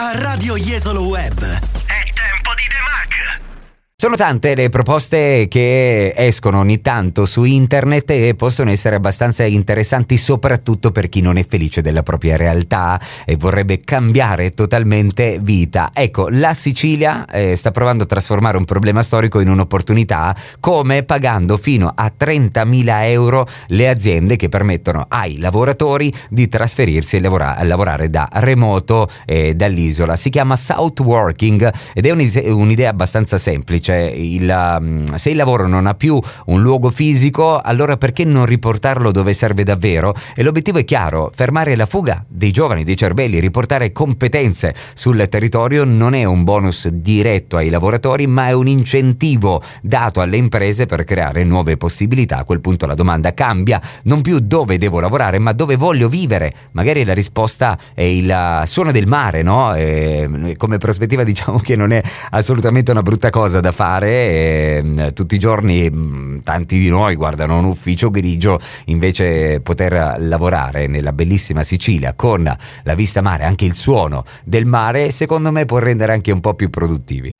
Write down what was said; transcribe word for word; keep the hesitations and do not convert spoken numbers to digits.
a Radio Jesolo Web. È tempo di The Mac. Sono tante le proposte che escono ogni tanto su internet e possono essere abbastanza interessanti, soprattutto per chi non è felice della propria realtà e vorrebbe cambiare totalmente vita. Ecco, la Sicilia eh, sta provando a trasformare un problema storico in un'opportunità, come pagando fino a trentamila euro le aziende che permettono ai lavoratori di trasferirsi e lavora- a lavorare da remoto eh, dall'isola. Si chiama South Working ed è un'ise- un'idea abbastanza semplice. Il, se il lavoro non ha più un luogo fisico, allora perché non riportarlo dove serve davvero? E l'obiettivo è chiaro: fermare la fuga dei giovani, dei cervelli, riportare competenze sul territorio. Non è un bonus diretto ai lavoratori, ma è un incentivo dato alle imprese per creare nuove possibilità. A quel punto la domanda cambia, non più dove devo lavorare, ma dove voglio vivere. Magari la risposta è il suono del mare, no? E come prospettiva diciamo che non è assolutamente una brutta cosa da fare. E tutti i giorni tanti di noi guardano un ufficio grigio, invece poter lavorare nella bellissima Sicilia con la vista mare, anche il suono del mare, secondo me può rendere anche un po' più produttivi.